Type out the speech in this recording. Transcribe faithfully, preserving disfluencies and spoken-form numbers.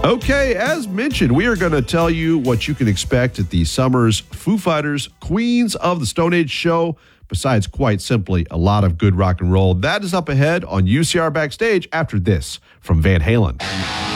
Okay, as mentioned, we are going to tell you what you can expect at the summer's Foo Fighters Queens of the Stone Age show. Besides, quite simply, a lot of good rock and roll. That is up ahead on U C R Backstage after this from Van Halen.